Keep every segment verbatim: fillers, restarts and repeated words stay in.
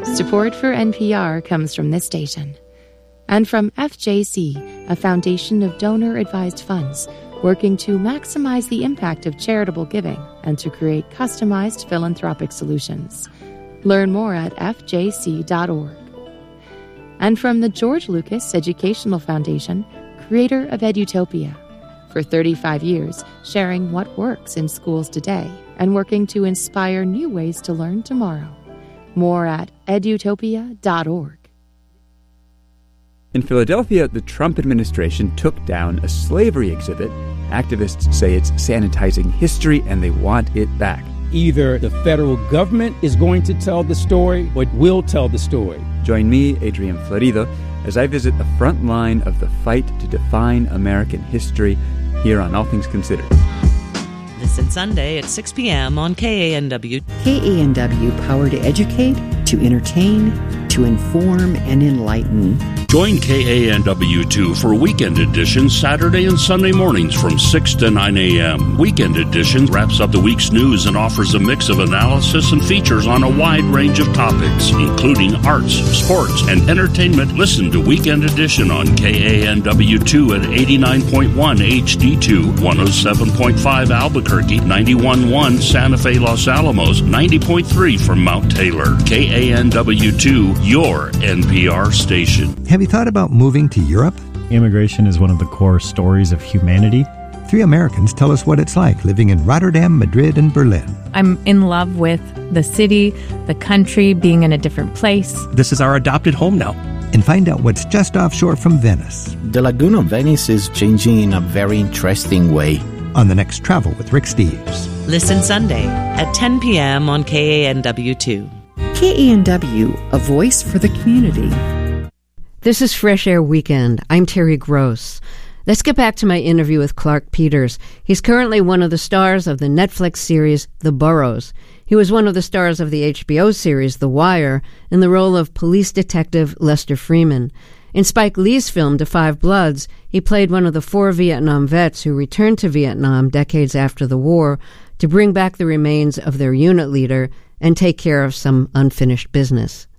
Support for N P R comes from this station. And from F J C, a foundation of donor-advised funds working to maximize the impact of charitable giving and to create customized philanthropic solutions. Learn more at f j c dot org. And from the George Lucas Educational Foundation, creator of Edutopia. For thirty-five years, sharing what works in schools today and working to inspire new ways to learn tomorrow. More at edutopia dot org. In Philadelphia, the Trump administration took down a slavery exhibit. Activists say it's sanitizing history and they want it back. Either the federal government is going to tell the story or it will tell the story. Join me, Adrian Florido, as I visit the front line of the fight to define American history here on All Things Considered. Listen Sunday at six p.m. on K A N W. K A N W, power to educate, to entertain, to inform, and enlighten. Join K A N W two for Weekend Edition Saturday and Sunday mornings from six to nine a.m. Weekend Edition wraps up the week's news and offers a mix of analysis and features on a wide range of topics, including arts, sports, and entertainment. Listen to Weekend Edition on K A N W two at eighty-nine point one H D two, one oh seven point five Albuquerque, ninety-one point one Santa Fe, Los Alamos, ninety point three from Mount Taylor. K A N W two, your N P R station. Have you thought about moving to Europe? Immigration is one of the core stories of humanity. Three Americans tell us what it's like living in Rotterdam, Madrid, and Berlin. I'm in love with the city, the country, being in a different place. This is our adopted home now. And find out what's just offshore from Venice. The Lagoon of Venice is changing in a very interesting way. On the next Travel with Rick Steves. Listen Sunday at ten p.m. on K A N W two. K A N W, a voice for the community. This is Fresh Air Weekend. I'm Terry Gross. Let's get back to my interview with Clark Peters. He's currently one of the stars of the Netflix series The Burrows. He was one of the stars of the H B O series The Wire in the role of police detective Lester Freeman. In Spike Lee's film, Da Five Bloods, he played one of the four Vietnam vets who returned to Vietnam decades after the war to bring back the remains of their unit leader and take care of some unfinished business.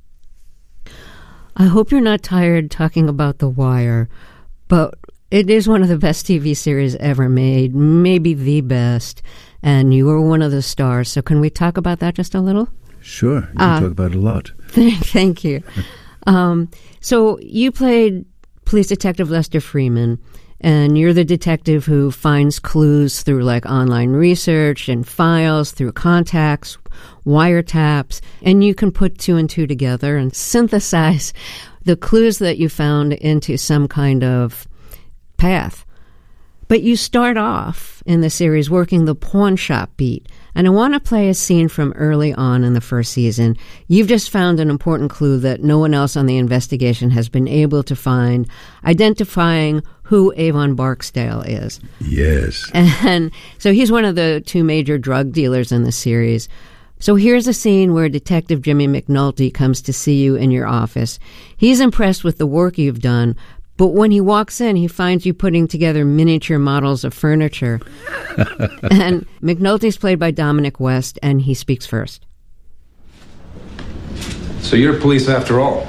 I hope you're not tired talking about The Wire, but it is one of the best T V series ever made, maybe the best, and you were one of the stars. So can we talk about that just a little? Sure, you can uh, talk about it a lot. Thank you. Um, so you played police detective Lester Freeman, and you're the detective who finds clues through like online research and files, through contacts, wiretaps, and you can put two and two together and synthesize the clues that you found into some kind of path. But you start off in the series working the pawn shop beat, and I want to play a scene from early on in the first season. You've just found an important clue that no one else on the investigation has been able to find, identifying who Avon Barksdale is. Yes. And so he's one of the two major drug dealers in the series. So here's a scene where Detective Jimmy McNulty comes to see you in your office. He's impressed with the work you've done, but when he walks in, he finds you putting together miniature models of furniture. And McNulty's played by Dominic West, and he speaks first. So you're police after all.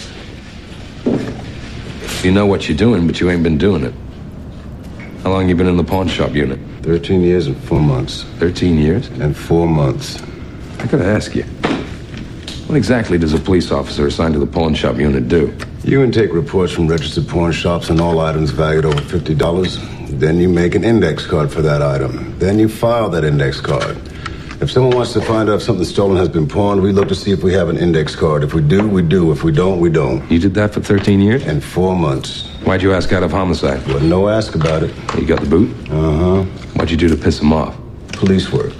You know what you're doing, but you ain't been doing it. How long you been in the pawn shop unit? Thirteen years and four months. Thirteen years? And four months. I gotta ask you, what exactly does a police officer assigned to the pawn shop unit do? You intake reports from registered pawn shops on all items valued over fifty dollars. Then you make an index card for that item. Then you file that index card. If someone wants to find out if something stolen has been pawned, we look to see if we have an index card. If we do, we do. If we don't, we don't. You did that for thirteen years? And four months. Why'd you ask out of homicide? Well, no ask about it. You got the boot? Uh-huh. What'd you do to piss him off? Police work.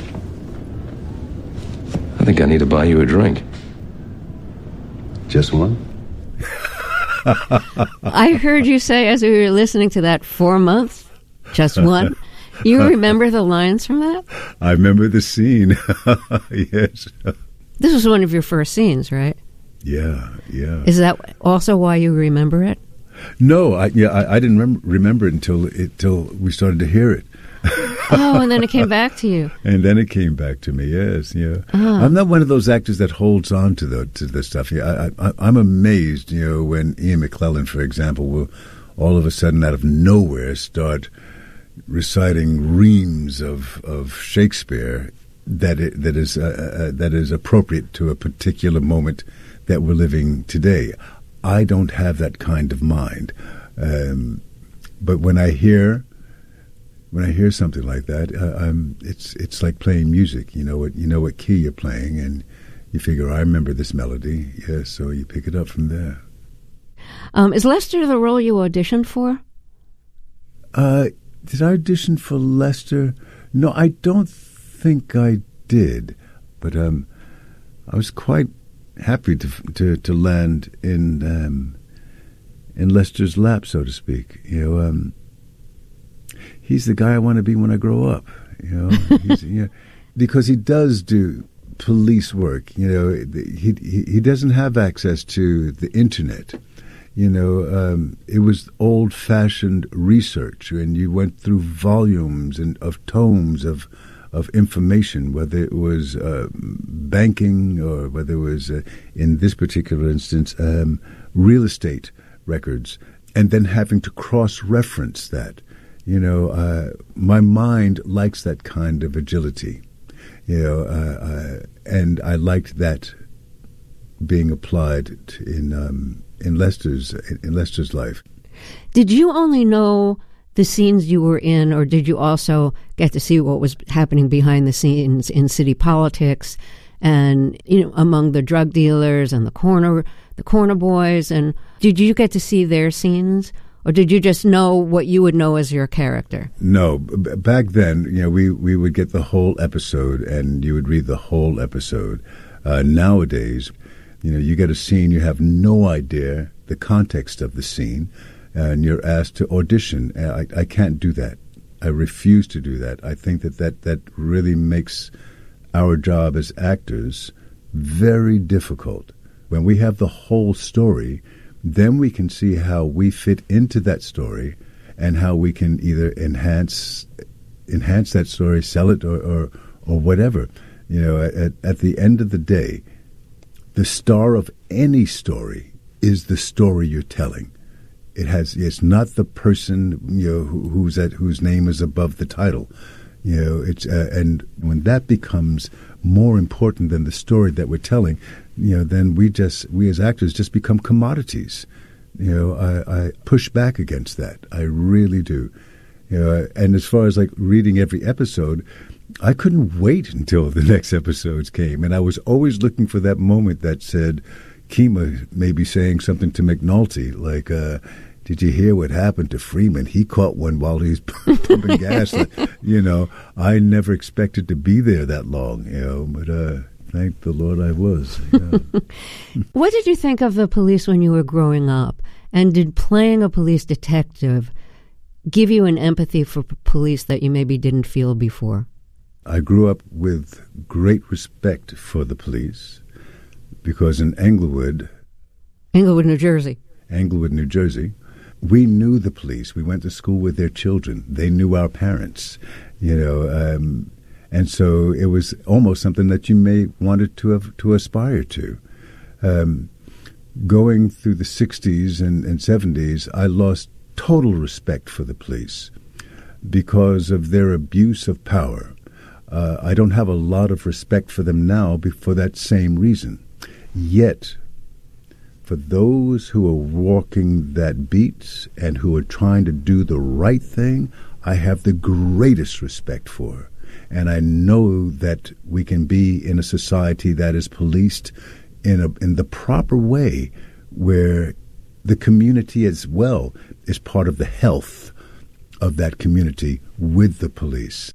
I think I need to buy you a drink. Just one? I heard you say as we were listening to that, four months? Just one? You remember the lines from that? I remember the scene. Yes. This was one of your first scenes, right? Yeah, yeah. Is that also why you remember it? No, I, yeah, I, I didn't rem- remember it until it, until we started to hear it. Oh, and then it came back to you. And then it came back to me, yes. Yeah. Oh. I'm not one of those actors that holds on to the to the stuff. Yeah, I, I, I'm amazed, you know, when Ian McClellan, for example, will all of a sudden out of nowhere start reciting reams of, of Shakespeare that it, that is uh, uh, that is appropriate to a particular moment that we're living today. I don't have that kind of mind. Um, but when I hear when I hear something like that, uh, um, it's it's like playing music. You know what you know what key you're playing, and you figure, I remember this melody. Yeah, so you pick it up from there. Um, is Lester the role you auditioned for? Uh, did I audition for Lester? No, I don't think I did. But um, I was quite happy to to, to land in um, in Lester's lap, so to speak. You know, um, he's the guy I want to be when I grow up. You know, he's, you know, because he does do police work. You know, he he, he doesn't have access to the internet. You know, um, it was old-fashioned research, and you went through volumes and of tomes of of information, whether it was uh, banking or whether it was, uh, in this particular instance, um, real estate records, and then having to cross-reference that. You know, uh, my mind likes that kind of agility, you know, uh, uh, and I liked that being applied to, in um, in Lester's in Lester's life. Did you only know the scenes you were in, or did you also get to see what was happening behind the scenes in city politics, and you know, among the drug dealers and the corner the corner boys? And did you get to see their scenes, or did you just know what you would know as your character? No, b- back then, you know, we we would get the whole episode, and you would read the whole episode. Uh, nowadays, you know, you get a scene, you have no idea the context of the scene, and you're asked to audition. I, I can't do that. I refuse to do that. I think that, that that really makes our job as actors very difficult. When we have the whole story, then we can see how we fit into that story and how we can either enhance enhance that story, sell it, or, or, or whatever. You know, at, at the end of the day, the star of any story is the story you're telling. It has. It's not the person, you know, who, who's at whose name is above the title. You know, it's uh, and when that becomes more important than the story that we're telling, you know, then we just we as actors just become commodities. You know, I, I push back against that. I really do. You know, and as far as like reading every episode, I couldn't wait until the next episodes came, and I was always looking for that moment that said, Kima may be saying something to McNulty, like, uh, did you hear what happened to Freeman? He caught one while he was pumping gas. Like, you know, I never expected to be there that long, you know, but uh, thank the Lord I was. You know. What did you think of the police when you were growing up? And did playing a police detective give you an empathy for p- police that you maybe didn't feel before? I grew up with great respect for the police because in Englewood... Englewood, New Jersey. Englewood, New Jersey. We knew the police. We went to school with their children. They knew our parents, you know, um, and so it was almost something that you may wanted to have, to aspire to. Um, going through the sixties and, and seventies, I lost total respect for the police because of their abuse of power. Uh, I don't have a lot of respect for them now for that same reason. Yet, for those who are walking that beat and who are trying to do the right thing, I have the greatest respect for. And I know that we can be in a society that is policed in a, in the proper way, where the community as well is part of the health of that community with the police.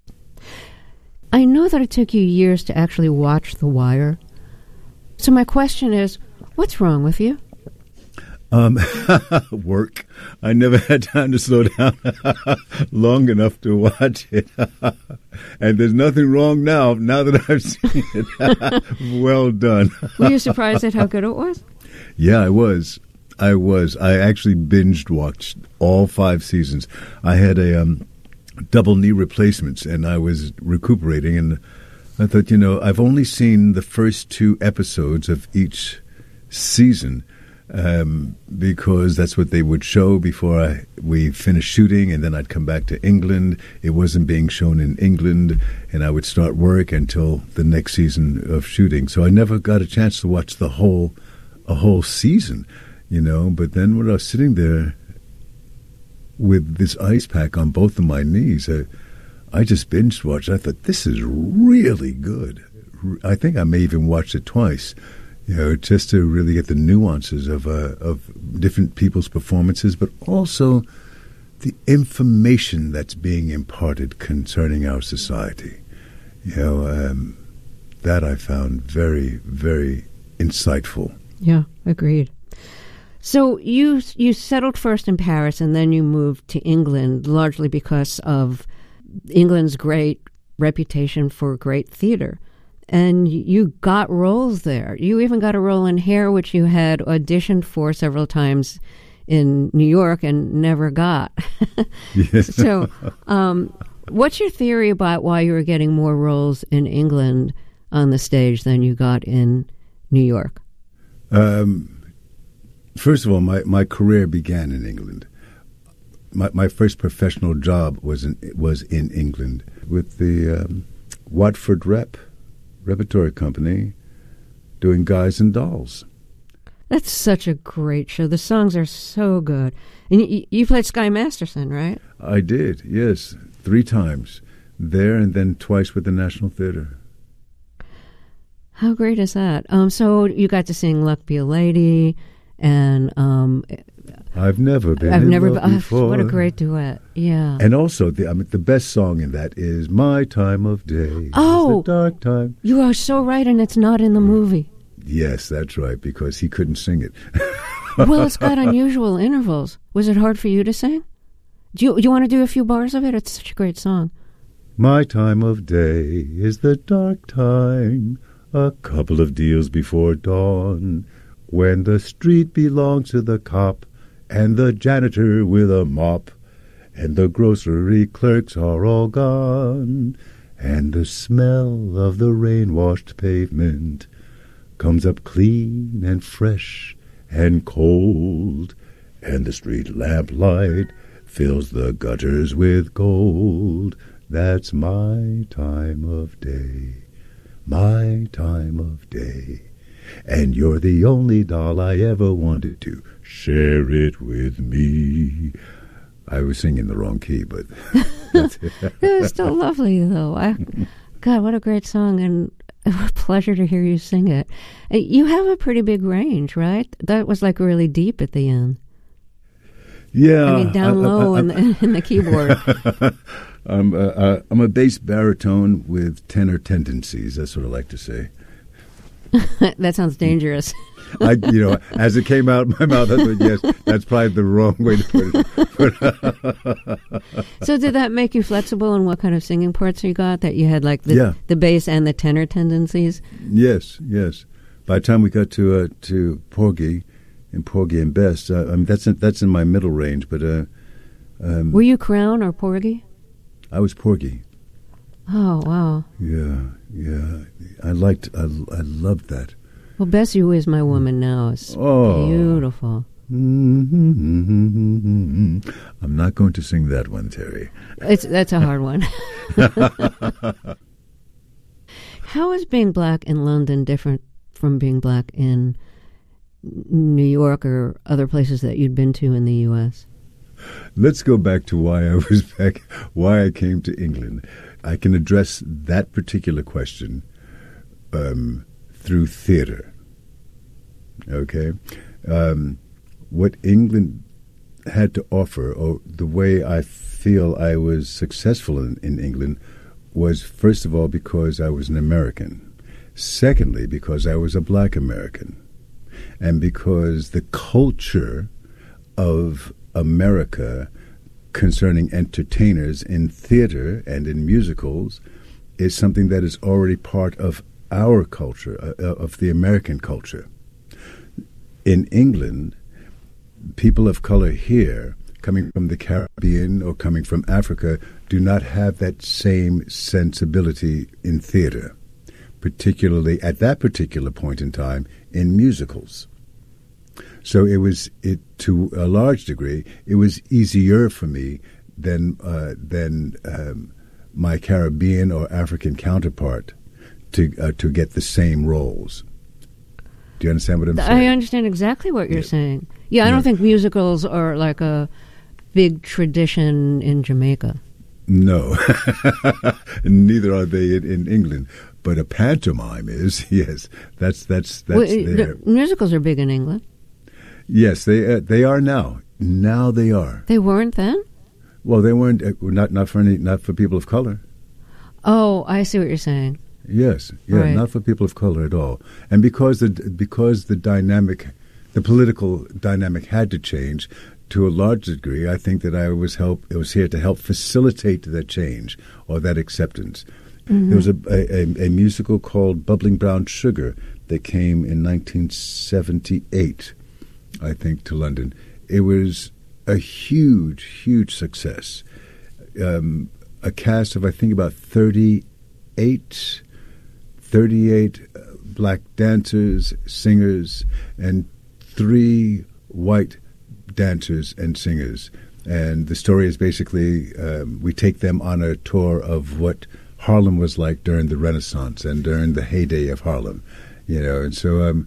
I know that it took you years to actually watch The Wire. So my question is, what's wrong with you? Um, work. I never had time to slow down long enough to watch it. And there's nothing wrong now, now that I've seen it. Well done. Were you surprised at how good it was? Yeah, I was. I was. I actually binged watched all five seasons. I had a um, double knee replacements, and I was recuperating, and I thought, you know, I've only seen the first two episodes of each season um, because that's what they would show before I, we finished shooting, and then I'd come back to England. It wasn't being shown in England, and I would start work until the next season of shooting. So I never got a chance to watch the whole, a whole season, you know. But then when I was sitting there with this ice pack on both of my knees, I, I just binge watched. I thought, this is really good. I think I may even watch it twice, you know, just to really get the nuances of uh, of different people's performances, but also the information that's being imparted concerning our society. You know, um, that I found very, very insightful. Yeah, agreed. So you you settled first in Paris, and then you moved to England, largely because of England's great reputation for great theater. And you got roles there. You even got a role in Hair, which you had auditioned for several times in New York and never got. Yeah. So um, what's your theory about why you were getting more roles in England on the stage than you got in New York? Um, first of all, my, my career began in England. My, my first professional job was in, was in England with the um, Watford Rep Repertory Company doing Guys and Dolls. That's such a great show. The songs are so good. And you, you played Sky Masterson, right? I did, yes. Three times there and then twice with the National Theatre. How great is that? Um, so you got to sing Luck Be a Lady and... Um, I've never been I've in never love been, before. What a great duet. Yeah. And also, the, I mean, the best song in that is My Time of Day. Oh. It's the dark time. You are so right, and it's not in the movie. Yes, that's right, because he couldn't sing it. Well, it's got unusual intervals. Was it hard for you to sing? Do you, do you want to do a few bars of it? It's such a great song. My time of day is the dark time, a couple of deals before dawn, when the street belongs to the cop and the janitor with a mop, and the grocery clerks are all gone, and the smell of the rain-washed pavement comes up clean and fresh and cold, and the street lamplight fills the gutters with gold. That's my time of day, my time of day. And you're the only doll I ever wanted to share it with me. I was singing the wrong key, but that's it. It was still lovely, though. I, God, what a great song, and a pleasure to hear you sing it. You have a pretty big range, right? That was like really deep at the end. Yeah. I mean, down I, low I, I, in, the, in the keyboard. I'm, uh, uh, I'm a bass baritone with tenor tendencies. That's what I like to say. That sounds dangerous. I, you know, as it came out of my mouth, I thought, yes, that's probably the wrong way to put it. So did that make you flexible in what kind of singing parts you got? That you had like the, yeah. the bass and the tenor tendencies? Yes, yes. By the time we got to uh, to Porgy and Porgy and Bess, uh, I mean, that's in, that's in my middle range. But uh, um, were you Crown or Porgy? I was Porgy. Oh, wow. Yeah, yeah. I liked, I, I loved that. Well, Bess You Is My Woman Now is oh. beautiful. Mm-hmm. I'm not going to sing that one, Terry. It's That's a hard one. How is being black in London different from being black in New York or other places that you'd been to in the U S? Let's go back to why I was back, why I came to England. I can address that particular question um, through theater. Okay? Um, what England had to offer, or the way I feel I was successful in, in England, was first of all because I was an American. Secondly, because I was a black American. And because the culture of America concerning entertainers in theater and in musicals is something that is already part of our culture, uh, of the American culture. In England, people of color here coming from the Caribbean or coming from Africa do not have that same sensibility in theater, particularly at that particular point in time in musicals. So it was, it to a large degree, it was easier for me than uh, than um, my Caribbean or African counterpart to uh, to get the same roles. Do you understand what I'm saying? I understand exactly what you're yeah. saying. Yeah, I don't yeah. think musicals are like a big tradition in Jamaica. No, neither are they in, in England. But a pantomime is, yes. That's that's that's well, there. The musicals are big in England. Yes, they uh, they are now. Now they are. They weren't then? Well, they weren't. Uh, not not for any, not for people of color. Oh, I see what you're saying. Yes, yeah, right. Not for people of color at all. And because the because the dynamic, the political dynamic had to change to a large degree, I think that I was help. It was here to help facilitate that change or that acceptance. Mm-hmm. There was a, a a musical called Bubbling Brown Sugar that came in nineteen seventy-eight, I think, to London. It was a huge, huge success. Um, a cast of, I think, about thirty-eight, thirty-eight uh, black dancers, singers, and three white dancers and singers. And the story is basically um, we take them on a tour of what Harlem was like during the Renaissance and during the heyday of Harlem, you know. And so um,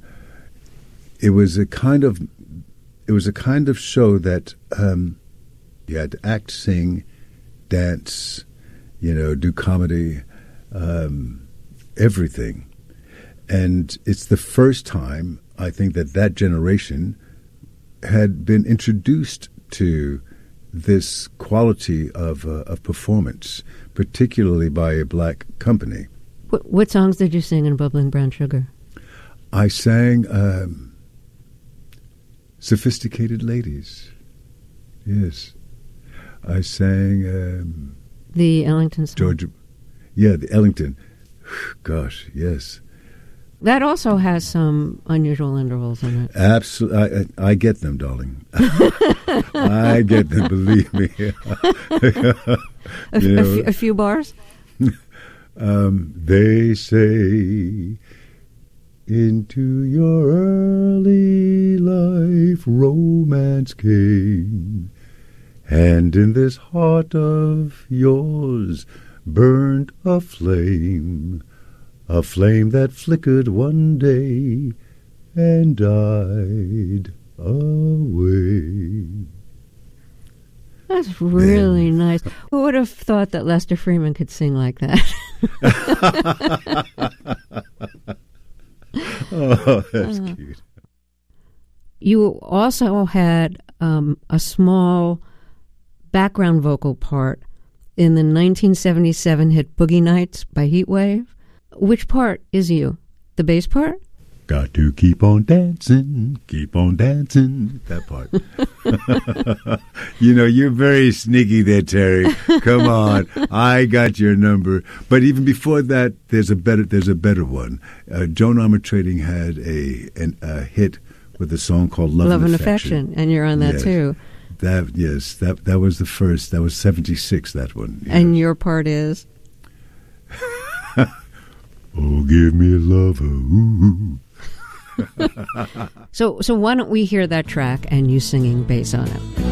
it was a kind of it was a kind of show that um, you had to act, sing, dance, you know, do comedy, um, everything. And it's the first time I think that that generation had been introduced to this quality of uh, of performance, particularly by a black company. What, what songs did you sing in Bubbling Brown Sugar? I sang um, Sophisticated Ladies. Yes. I sang... Um, the Ellington song? Georgia, yeah, the Ellington. Gosh, yes. That also has some unusual intervals in it. Absolutely. I, I get them, darling. I get them, believe me. a, a, few, a few bars? um, they say, into your early life romance came, and in this heart of yours burned a flame, a flame that flickered one day and died away. That's really and, nice. Who would have thought that Lester Freeman could sing like that? Oh, that's uh, cute. You also had um, a small background vocal part in the nineteen seventy-seven hit Boogie Nights by Heatwave. Which part is you? The bass part? Got to keep on dancing, keep on dancing. That part. You know, you're very sneaky there, Terry. Come on, I got your number. But even before that, there's a better. There's a better one. Uh, Joan Armatrading had a an, a hit with a song called "Love, Love and, and Affection. Affection," and you're on that yes. too. That yes, that that was the first. That was seventy-six. That one. Yes. And your part is. Oh, give me a lover, ooh. so, so why don't we hear that track and you singing bass on it?